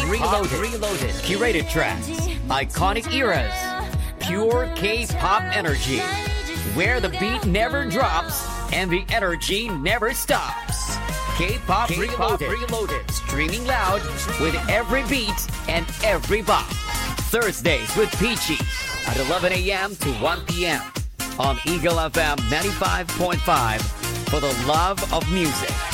Reloaded. Curated tracks. Iconic eras. Pure K-pop energy. Where the beat never drops and the energy never stops. K-pop Reloaded. Streaming loud with every beat and every bop. Thursdays with Peachy at 11 a.m. to 1 p.m. on Eagle FM 95.5 for the love of music.